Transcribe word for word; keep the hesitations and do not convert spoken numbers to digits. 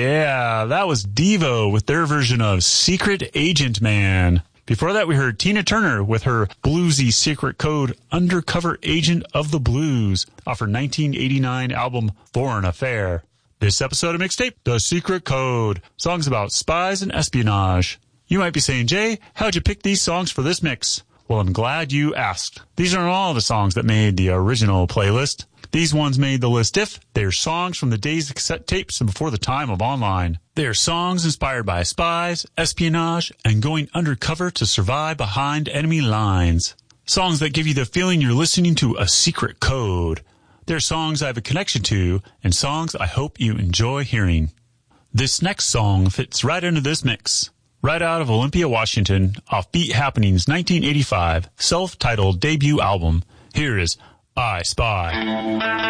Yeah, that was Devo with their version of Secret Agent Man. Before that, we heard Tina Turner with her bluesy secret code Undercover Agent of the Blues off her nineteen eighty-nine album Foreign Affair. This episode of Mixtape, The Secret Code, songs about spies and espionage. You might be saying, Jay, how'd you pick these songs for this mix? Well, I'm glad you asked. These aren't all the songs that made the original playlist. These ones made the list if they're songs from the days of cassette tapes and before the time of online. They're songs inspired by spies, espionage, and going undercover to survive behind enemy lines. Songs that give you the feeling you're listening to a secret code. They're songs I have a connection to, and songs I hope you enjoy hearing. This next song fits right into this mix. Right out of Olympia, Washington, off Beat Happening's nineteen eighty-five self-titled debut album. Here is I Spy.